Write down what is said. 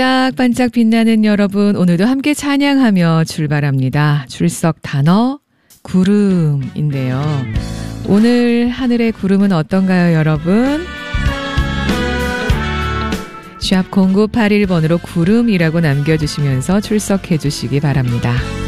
반짝반짝 빛나는 여러분, 오늘도 함께 찬양하며 출발합니다. 출석 단어 구름인데요. 오늘 하늘의 구름은 어떤가요, 여러분? 샵 0981번으로 구름이라고 남겨주시면서 출석해 주시기 바랍니다.